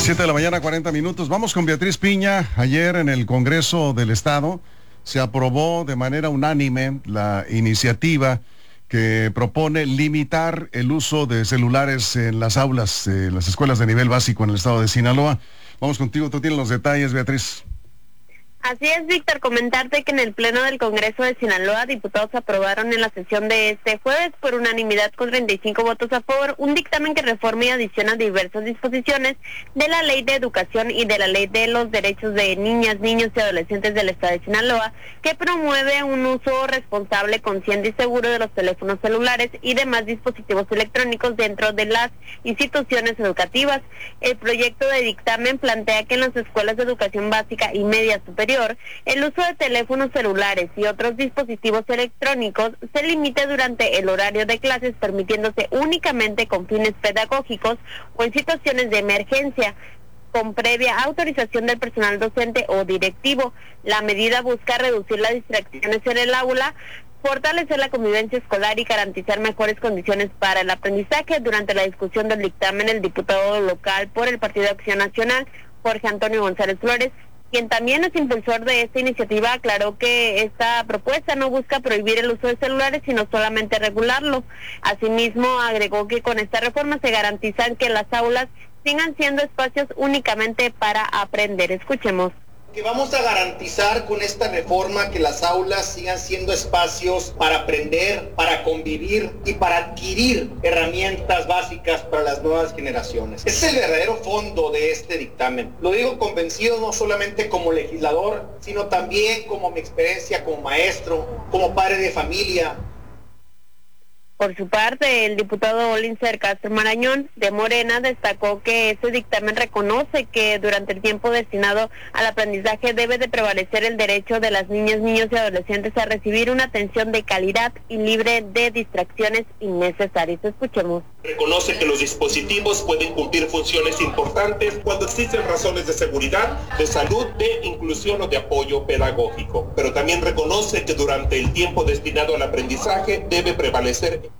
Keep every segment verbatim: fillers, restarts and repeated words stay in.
siete de la mañana, cuarenta minutos. Vamos con Beatriz Piña. Ayer en el Congreso del Estado se aprobó de manera unánime la iniciativa que propone limitar el uso de celulares en las aulas, en las escuelas de nivel básico en el estado de Sinaloa. Vamos contigo, tú tienes los detalles, Beatriz. Así es, Víctor, comentarte que en el Pleno del Congreso de Sinaloa, diputados aprobaron en la sesión de este jueves por unanimidad con treinta y cinco votos a favor un dictamen que reforma y adiciona diversas disposiciones de la Ley de Educación y de la Ley de los Derechos de Niñas, Niños y Adolescentes del Estado de Sinaloa, que promueve un uso responsable, consciente y seguro de los teléfonos celulares y demás dispositivos electrónicos dentro de las instituciones educativas. El proyecto de dictamen plantea que en las escuelas de educación básica y media superior el uso de teléfonos celulares y otros dispositivos electrónicos se limite durante el horario de clases, permitiéndose únicamente con fines pedagógicos o en situaciones de emergencia, con previa autorización del personal docente o directivo. La medida busca reducir las distracciones en el aula, fortalecer la convivencia escolar y garantizar mejores condiciones para el aprendizaje. Durante la discusión del dictamen, el diputado local por el Partido de Acción Nacional, Jorge Antonio González Flores, quien también es impulsor de esta iniciativa, aclaró que esta propuesta no busca prohibir el uso de celulares, sino solamente regularlo. Asimismo, agregó que con esta reforma se garantizan que las aulas sigan siendo espacios únicamente para aprender. Escuchemos. Que vamos a garantizar con esta reforma que las aulas sigan siendo espacios para aprender, para convivir y para adquirir herramientas básicas para las nuevas generaciones. Ese es el verdadero fondo de este dictamen. Lo digo convencido no solamente como legislador, sino también como mi experiencia como maestro, como padre de familia. Por su parte, el diputado Olincer Castro Marañón, de Morena, destacó que ese dictamen reconoce que durante el tiempo destinado al aprendizaje debe de prevalecer el derecho de las niñas, niños y adolescentes a recibir una atención de calidad y libre de distracciones innecesarias. Escuchemos. Reconoce que los dispositivos pueden cumplir funciones importantes cuando existen razones de seguridad, de salud, de inclusión o de apoyo pedagógico, pero también reconoce que durante el tiempo destinado al aprendizaje debe prevalecer.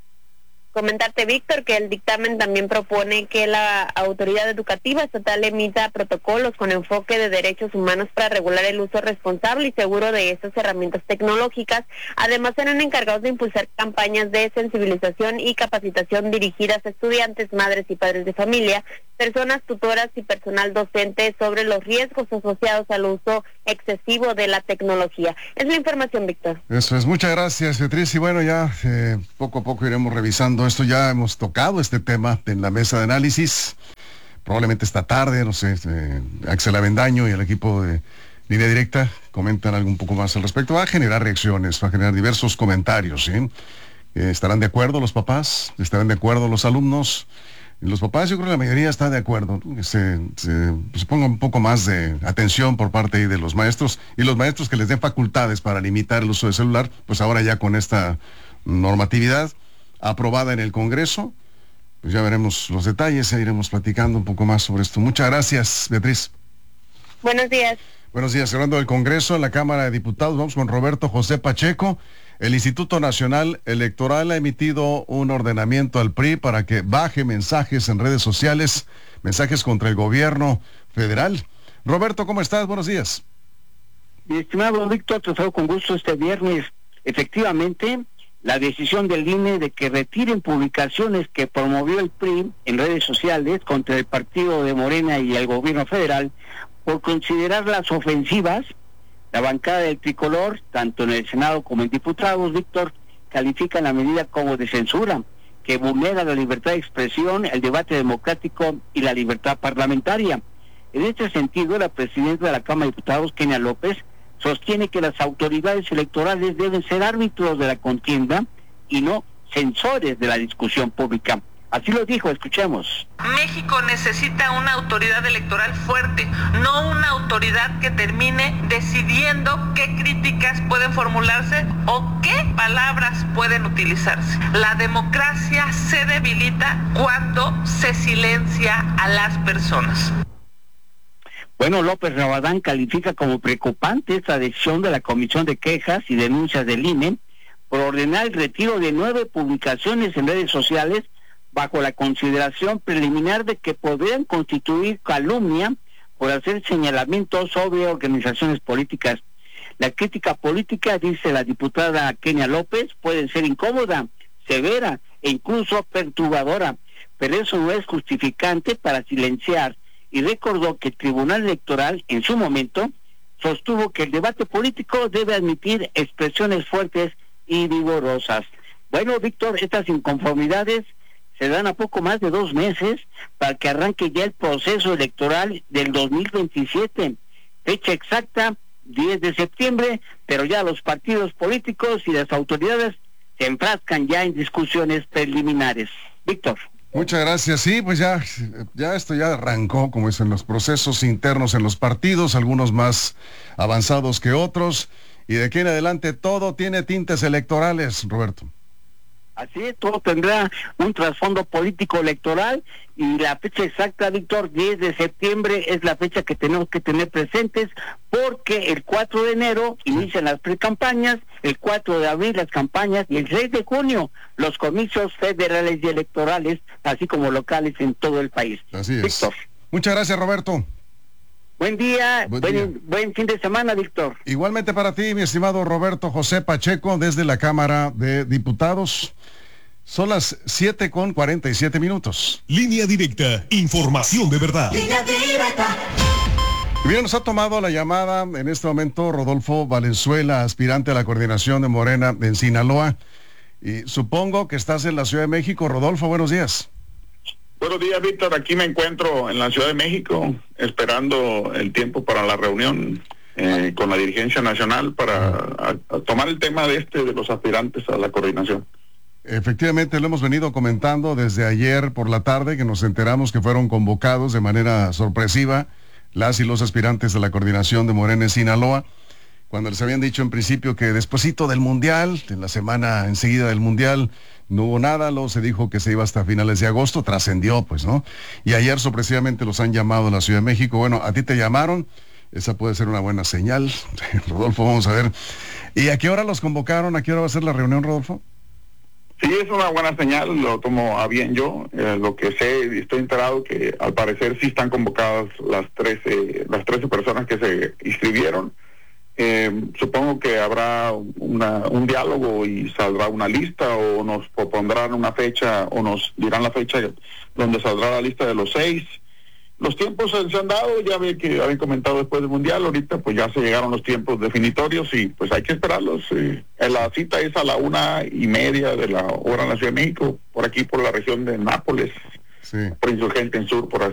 Comentarte, Víctor, que el dictamen también propone que la autoridad educativa estatal emita protocolos con enfoque de derechos humanos para regular el uso responsable y seguro de estas herramientas tecnológicas. Además, serán encargados de impulsar campañas de sensibilización y capacitación dirigidas a estudiantes, madres y padres de familia, personas tutoras y personal docente sobre los riesgos asociados al uso excesivo de la tecnología. Es la información, Víctor. Eso es, muchas gracias, Beatriz. Y bueno, ya eh, poco a poco iremos revisando esto. Ya hemos tocado este tema en la mesa de análisis, probablemente esta tarde, no sé, eh, Axel Avendaño y el equipo de Línea Directa comentan algo un poco más al respecto. Va a generar reacciones, va a generar diversos comentarios, ¿sí? Eh, ¿Estarán de acuerdo los papás? ¿Estarán de acuerdo los alumnos? Los papás, yo creo que la mayoría está de acuerdo, ¿no? Que se, se, se ponga un poco más de atención por parte ahí de los maestros, y los maestros que les den facultades para limitar el uso de celular, pues ahora ya con esta normatividad aprobada en el Congreso, pues ya veremos los detalles e iremos platicando un poco más sobre esto. Muchas gracias, Beatriz. Buenos días. Buenos días. Hablando del Congreso, en la Cámara de Diputados, vamos con Roberto José Pacheco. El Instituto Nacional Electoral ha emitido un ordenamiento al P R I para que baje mensajes en redes sociales, mensajes contra el gobierno federal. Roberto, ¿cómo estás? Buenos días. Mi estimado Víctor, te saludo con gusto este viernes. Efectivamente, la decisión del I N E de que retiren publicaciones que promovió el P R I en redes sociales contra el partido de Morena y el gobierno federal por considerarlas ofensivas. La bancada del tricolor, tanto en el Senado como en diputados, Víctor, califican la medida como de censura, que vulnera la libertad de expresión, el debate democrático y la libertad parlamentaria. En este sentido, la presidenta de la Cámara de Diputados, Kenia López, sostiene que las autoridades electorales deben ser árbitros de la contienda y no censores de la discusión pública. Así lo dijo, escuchemos. México necesita una autoridad electoral fuerte, no una autoridad que termine decidiendo qué críticas pueden formularse o qué palabras pueden utilizarse. La democracia se debilita cuando se silencia a las personas. Bueno, López Rabadán califica como preocupante esta decisión de la Comisión de Quejas y Denuncias del I N E por ordenar el retiro de nueve publicaciones en redes sociales bajo la consideración preliminar de que podrían constituir calumnia por hacer señalamientos sobre organizaciones políticas. La crítica política, dice la diputada Kenia López, puede ser incómoda, severa e incluso perturbadora, pero eso no es justificante para silenciar, y recordó que el Tribunal Electoral en su momento sostuvo que el debate político debe admitir expresiones fuertes y vigorosas. Bueno, Víctor, estas inconformidades se dan a poco más de dos meses para que arranque ya el proceso electoral del dos mil veintisiete, fecha exacta diez de septiembre, pero ya los partidos políticos y las autoridades se enfrascan ya en discusiones preliminares. Víctor. Muchas gracias. Sí, pues ya, ya esto ya arrancó, como dicen, los procesos internos en los partidos, algunos más avanzados que otros, y de aquí en adelante todo tiene tintes electorales, Roberto. Así es, todo tendrá un trasfondo político electoral, y la fecha exacta, Víctor, diez de septiembre es la fecha que tenemos que tener presentes, porque el cuatro de enero inician las precampañas, el cuatro de abril las campañas y el seis de junio los comicios federales y electorales, así como locales en todo el país. Así es. Víctor. Muchas gracias, Roberto. Buen día, buen, buen, día. buen fin de semana, Víctor. Igualmente para ti, mi estimado Roberto José Pacheco, desde la Cámara de Diputados. Son las siete con cuarenta y siete minutos. Línea directa, información de verdad. Línea directa. Bien, nos ha tomado la llamada en este momento Rodolfo Valenzuela, aspirante a la coordinación de Morena en Sinaloa. Y supongo que estás en la Ciudad de México. Rodolfo, buenos días. Buenos días, Víctor. Aquí me encuentro en la Ciudad de México, esperando el tiempo para la reunión eh, con la dirigencia nacional para a, a tomar el tema de este de los aspirantes a la coordinación. Efectivamente, lo hemos venido comentando desde ayer por la tarde, que nos enteramos que fueron convocados de manera sorpresiva las y los aspirantes a la coordinación de Morena en Sinaloa, cuando les habían dicho en principio que despuesito del Mundial, en la semana enseguida del Mundial, no hubo nada, luego se dijo que se iba hasta finales de agosto, trascendió pues, ¿no? Y ayer sorpresivamente los han llamado a la Ciudad de México. Bueno, a ti te llamaron, esa puede ser una buena señal. Rodolfo, vamos a ver. ¿Y a qué hora los convocaron? ¿A qué hora va a ser la reunión, Rodolfo? Sí, es una buena señal, lo tomo a bien yo. Eh, lo que sé, estoy enterado que al parecer sí están convocadas las trece, las trece personas que se inscribieron. Eh, supongo que habrá una, un diálogo y saldrá una lista, o nos propondrán una fecha, o nos dirán la fecha donde saldrá la lista de los seis. Los tiempos se han dado, ya ve que habían comentado después del Mundial, ahorita pues ya se llegaron los tiempos definitorios y pues hay que esperarlos. Eh. La cita es a la una y media de la hora en la Ciudad de México, por aquí por la región de Nápoles, sí. Por Insurgente en Sur, por